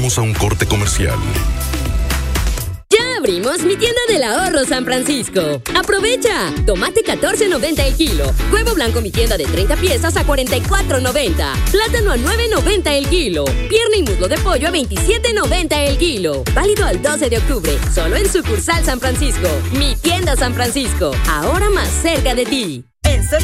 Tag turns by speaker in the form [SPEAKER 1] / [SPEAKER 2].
[SPEAKER 1] Vamos a un corte comercial.
[SPEAKER 2] ¡Ya abrimos mi tienda del ahorro San Francisco! ¡Aprovecha! Tomate 14.90 el kilo. Huevo blanco mi tienda de 30 piezas a 44.90. Plátano a 9.90 el kilo. Pierna y muslo de pollo a 27.90 el kilo. Válido al 12 de octubre. Solo en sucursal San Francisco. Mi tienda San Francisco. Ahora más cerca de ti.